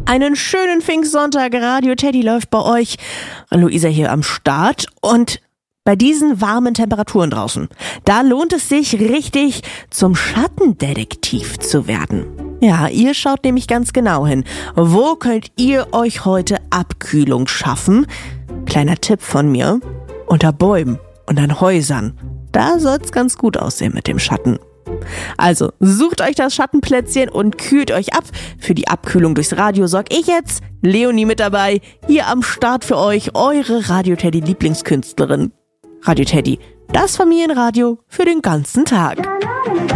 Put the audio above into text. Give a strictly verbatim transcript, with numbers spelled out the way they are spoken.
Einen schönen Pfingstsonntag, Radio Teddy läuft bei euch. Luisa hier am Start und bei diesen warmen Temperaturen draußen, da lohnt es sich richtig, zum Schattendetektiv zu werden. Ja, ihr schaut nämlich ganz genau hin. Wo könnt ihr euch heute Abkühlung schaffen? Kleiner Tipp von mir, unter Bäumen und an Häusern. Da soll's ganz gut aussehen mit dem Schatten. Also, sucht euch das Schattenplätzchen und kühlt euch ab. Für die Abkühlung durchs Radio sorg ich jetzt, Leonie mit dabei, hier am Start für euch, eure Radio Teddy Lieblingskünstlerin. Radio Teddy, das Familienradio für den ganzen Tag.